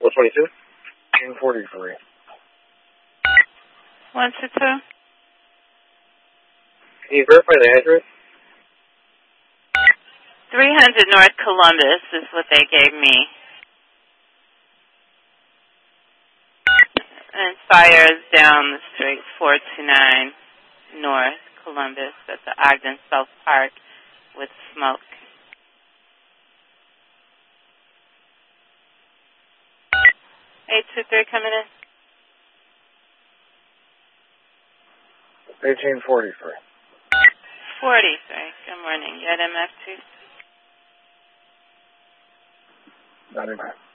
22? 1043. 122. Can you verify the address? 300 North Columbus is what they gave me. And fire is down the street, 429 North Columbus at the Ogden South Park with smoke. 823 coming in. 1843. 43. Good morning. You at MF2? Not in.